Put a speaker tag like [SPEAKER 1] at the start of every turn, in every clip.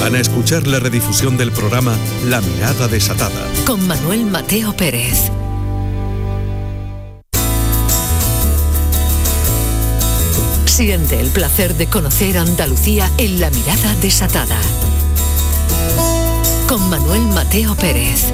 [SPEAKER 1] Van a escuchar la redifusión del programa La Mirada Desatada
[SPEAKER 2] con Manuel Mateo Pérez. Siente el placer de conocer Andalucía en La Mirada Desatada con Manuel Mateo Pérez.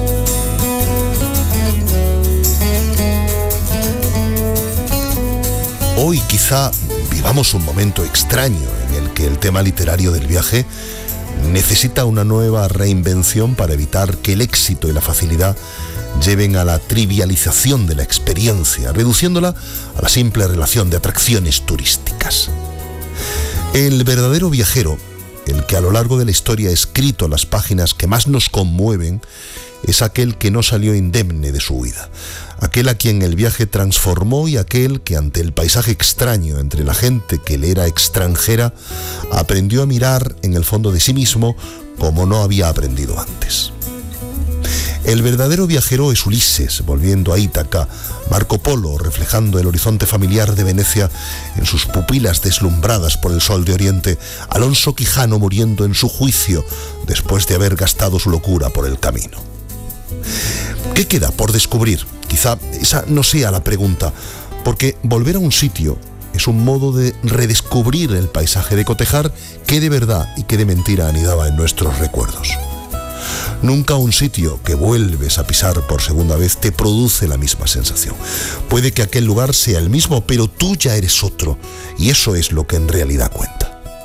[SPEAKER 3] Hoy quizá vivamos un momento extraño en el que el tema literario del viaje necesita una nueva reinvención para evitar que el éxito y la facilidad lleven a la trivialización de la experiencia, reduciéndola a la simple relación de atracciones turísticas. El verdadero viajero, el que a lo largo de la historia ha escrito las páginas que más nos conmueven, es aquel que no salió indemne de su huida, aquel a quien el viaje transformó y aquel que ante el paisaje extraño entre la gente que le era extranjera, aprendió a mirar en el fondo de sí mismo como no había aprendido antes. El verdadero viajero es Ulises, volviendo a Ítaca, Marco Polo, reflejando el horizonte familiar de Venecia en sus pupilas deslumbradas por el sol de Oriente, Alonso Quijano muriendo en su juicio después de haber gastado su locura por el camino. ¿Qué queda por descubrir? Quizá esa no sea la pregunta, porque volver a un sitio es un modo de redescubrir el paisaje, de cotejar qué de verdad y qué de mentira anidaba en nuestros recuerdos. Nunca un sitio que vuelves a pisar por segunda vez te produce la misma sensación. Puede que aquel lugar sea el mismo, pero tú ya eres otro, y eso es lo que en realidad cuenta.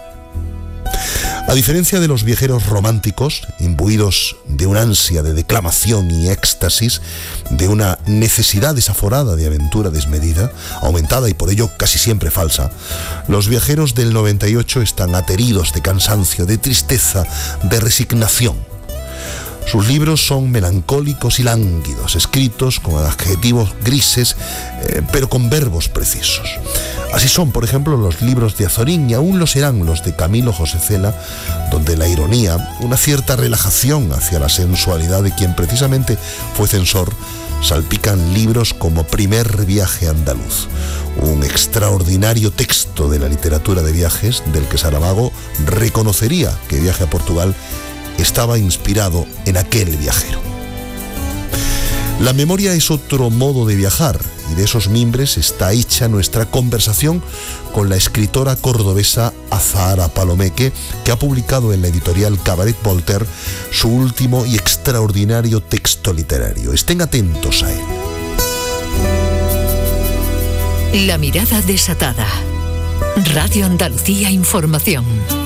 [SPEAKER 3] A diferencia de los viajeros románticos, imbuidos de una ansia de declamación y éxtasis, de una necesidad desaforada de aventura desmedida, aumentada y por ello casi siempre falsa, los viajeros del 98 están ateridos de cansancio, de tristeza, de resignación. Sus libros son melancólicos y lánguidos, escritos con adjetivos grises, pero con verbos precisos. Así son, por ejemplo, los libros de Azorín, y aún lo serán los de Camilo José Cela, donde la ironía, una cierta relajación hacia la sensualidad de quien precisamente fue censor, salpican libros como Primer viaje andaluz, un extraordinario texto de la literatura de viajes del que Saramago reconocería que Viaje a Portugal estaba inspirado en aquel viajero. La memoria es otro modo de viajar, y de esos mimbres está hecha nuestra conversación con la escritora cordobesa Azahara Palomeque, que ha publicado en la editorial Cabaret Voltaire su último y extraordinario texto literario. Estén atentos a él.
[SPEAKER 2] La Mirada Desatada. Radio Andalucía Información.